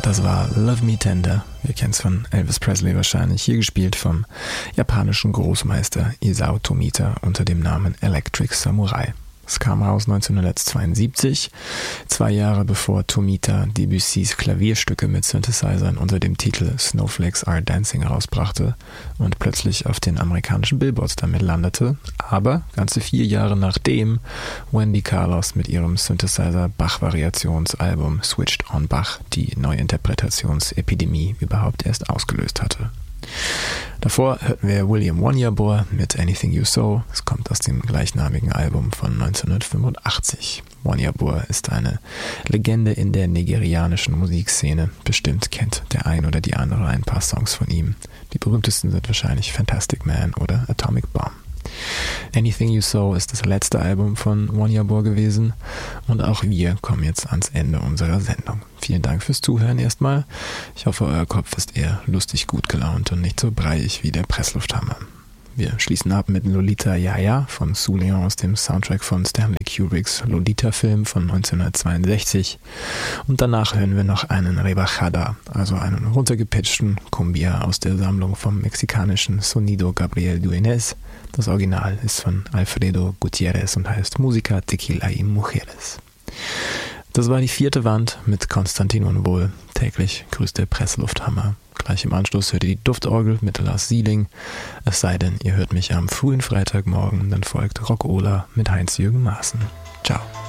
Das war Love Me Tender. Wir kennen es von Elvis Presley wahrscheinlich. Hier gespielt vom japanischen Großmeister Isao Tomita unter dem Namen Electric Samurai. Es kam raus 1972, 2 Jahre bevor Tomita Debussys Klavierstücke mit Synthesizern unter dem Titel Snowflakes Are Dancing rausbrachte und plötzlich auf den amerikanischen Billboards damit landete, aber ganze 4 Jahre nachdem Wendy Carlos mit ihrem Synthesizer-Bach-Variationsalbum Switched on Bach die Neuinterpretationsepidemie überhaupt erst ausgelöst hatte. Davor hörten wir William Wonyeabor mit Anything You Sow. Es kommt aus dem gleichnamigen Album von 1985. Wonyeabor ist eine Legende in der nigerianischen Musikszene. Bestimmt kennt der ein oder die andere ein paar Songs von ihm. Die berühmtesten sind wahrscheinlich Fantastic Man oder Atomic Bomb. Anything You Sow ist das letzte Album von Wonyeabor gewesen und auch wir kommen jetzt ans Ende unserer Sendung. Vielen Dank fürs Zuhören erstmal. Ich hoffe, euer Kopf ist eher lustig gut gelaunt und nicht so breiig wie der Presslufthammer. Wir schließen ab mit Lolita Ya Ya von Sue Leon aus dem Soundtrack von Stanley Kubricks Lolita-Film von 1962 und danach hören wir noch einen Rebajada, also einen runtergepitchten Cumbia aus der Sammlung vom mexikanischen Sonido Gabriel Dueñez. Das Original ist von Alfredo Gutiérrez und heißt Música, Tequila y Mujeres. Das war die 4. Wand mit Konstantin Unwohl. Täglich grüßt der Presslufthammer. Gleich im Anschluss hört ihr die Duftorgel mit Lars Sieling. Es sei denn, ihr hört mich am frühen Freitagmorgen, dann folgt Rock Ola mit Heinz-Jürgen Maaßen. Ciao.